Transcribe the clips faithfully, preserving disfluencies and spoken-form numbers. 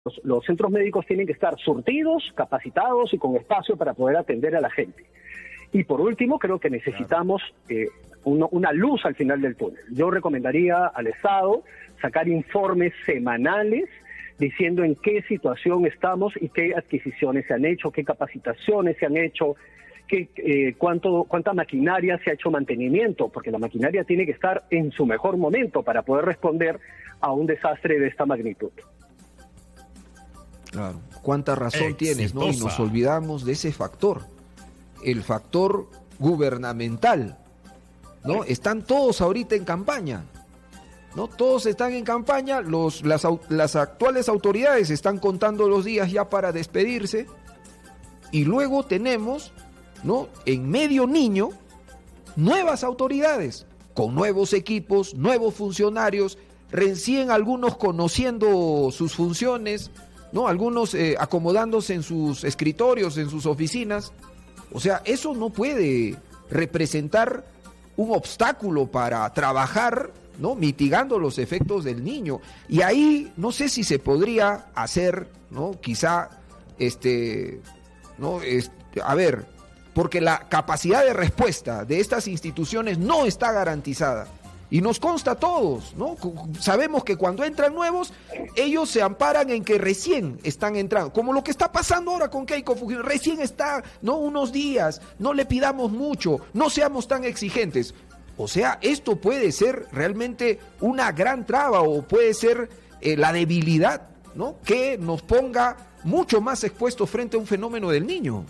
Los, los centros médicos tienen que estar surtidos, capacitados y con espacio para poder atender a la gente. Y por último, creo que necesitamos eh, uno, una luz al final del túnel. Yo recomendaría al Estado sacar informes semanales diciendo en qué situación estamos y qué adquisiciones se han hecho, qué capacitaciones se han hecho, qué, eh, cuánto, cuánta maquinaria se ha hecho mantenimiento, porque la maquinaria tiene que estar en su mejor momento para poder responder a un desastre de esta magnitud. Claro, cuánta razón Exitosa. tienes, ¿no? Y nos olvidamos de ese factor, el factor gubernamental, ¿no? Están todos ahorita en campaña, ¿no? Todos están en campaña, los, las, las actuales autoridades están contando los días ya para despedirse, y luego tenemos, ¿no? En medio niño, nuevas autoridades, con nuevos equipos, nuevos funcionarios, recién algunos conociendo sus funciones, ¿no? Algunos eh, acomodándose en sus escritorios, en sus oficinas. O sea, eso no puede representar un obstáculo para trabajar, ¿no? Mitigando los efectos del niño. Y ahí no sé si se podría hacer, ¿no? Quizá, este, ¿no? Es, a ver, porque la capacidad de respuesta de estas instituciones no está garantizada. Y nos consta a todos, ¿no? Sabemos que cuando entran nuevos, ellos se amparan en que recién están entrando. Como lo que está pasando ahora con Keiko Fujimori. Recién está, ¿no? Unos días, no le pidamos mucho, no seamos tan exigentes. O sea, esto puede ser realmente una gran traba o puede ser eh, la debilidad, ¿no? Que nos ponga mucho más expuestos frente a un fenómeno del niño.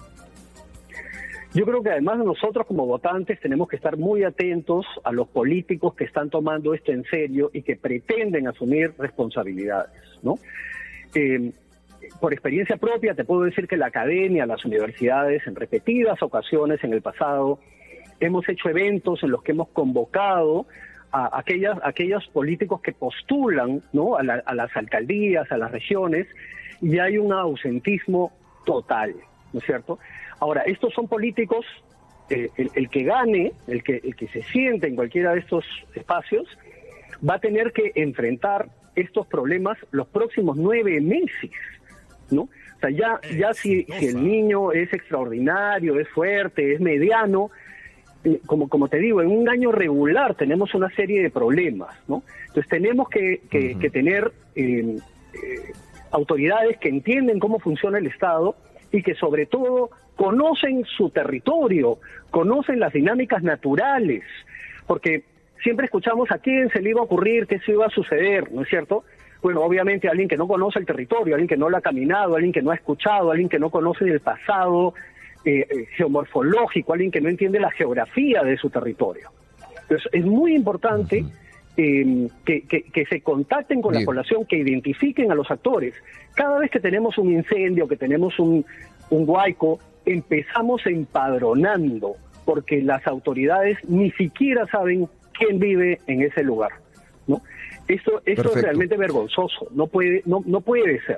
Yo creo que además nosotros como votantes tenemos que estar muy atentos a los políticos que están tomando esto en serio y que pretenden asumir responsabilidades, ¿no? Eh, por experiencia propia te puedo decir que la academia, las universidades, en repetidas ocasiones en el pasado, hemos hecho eventos en los que hemos convocado a aquellas, a aquellos políticos que postulan, ¿no? a, la, a las alcaldías, a las regiones, y hay un ausentismo total, ¿no es cierto? Ahora, estos son políticos, eh, el, el que gane, el que, el que se siente en cualquiera de estos espacios, va a tener que enfrentar estos problemas los próximos nueve meses, ¿no? O sea, ya, ya si, si el niño es extraordinario, es fuerte, es mediano, eh, como, como te digo, en un año regular tenemos una serie de problemas, ¿no? Entonces tenemos que, que, uh-huh. que tener eh, eh, autoridades que entienden cómo funciona el Estado y que sobre todo conocen su territorio, conocen las dinámicas naturales, porque siempre escuchamos a quién se le iba a ocurrir, qué se iba a suceder, ¿no es cierto? Bueno, obviamente alguien que no conoce el territorio, alguien que no lo ha caminado, alguien que no ha escuchado, alguien que no conoce el pasado eh, geomorfológico, alguien que no entiende la geografía de su territorio. Entonces, es muy importante uh-huh. eh, que, que, que se contacten con Bien. la población, que identifiquen a los actores. Cada vez que tenemos un incendio, que tenemos un, un huaico, empezamos empadronando, porque las autoridades ni siquiera saben quién vive en ese lugar, ¿no? Esto, esto es realmente vergonzoso, no puede, no, no puede ser.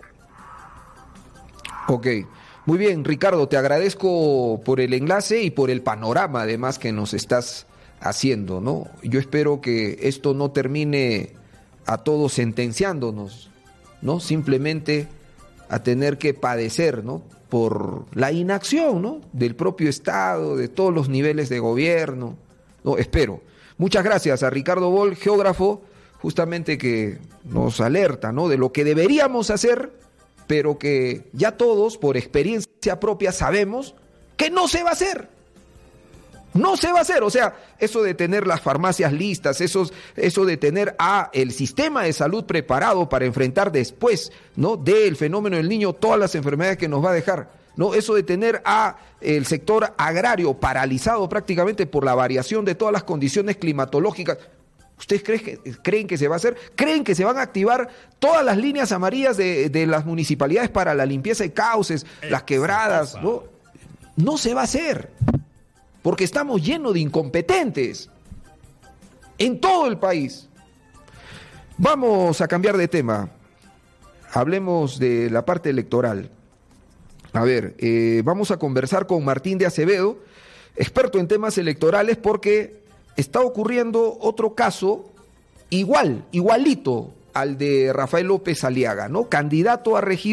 Ok, muy bien, Ricardo, te agradezco por el enlace y por el panorama además que nos estás haciendo, ¿no? Yo espero que esto no termine a todos sentenciándonos, ¿no? Simplemente a tener que padecer, ¿no? Por la inacción, ¿no? Del propio Estado, de todos los niveles de gobierno, ¿no? Espero. Muchas gracias a Ricardo Boll, geógrafo, justamente que nos alerta, ¿no? De lo que deberíamos hacer, pero que ya todos, por experiencia propia, sabemos que no se va a hacer. No se va a hacer, o sea, eso de tener las farmacias listas, esos, eso de tener a el sistema de salud preparado para enfrentar después, ¿no? Del fenómeno del niño todas las enfermedades que nos va a dejar, ¿no? Eso de tener a el sector agrario paralizado prácticamente por la variación de todas las condiciones climatológicas. ¿Ustedes creen que, creen que se va a hacer? ¿Creen que se van a activar todas las líneas amarillas de, de las municipalidades para la limpieza de cauces, las quebradas? ¿No? No se va a hacer. Porque estamos llenos de incompetentes en todo el país. Vamos a cambiar de tema. Hablemos de la parte electoral. A ver, eh, vamos a conversar con Martín de Acevedo, experto en temas electorales, porque está ocurriendo otro caso igual, igualito al de Rafael López Aliaga, ¿no? Candidato a regidor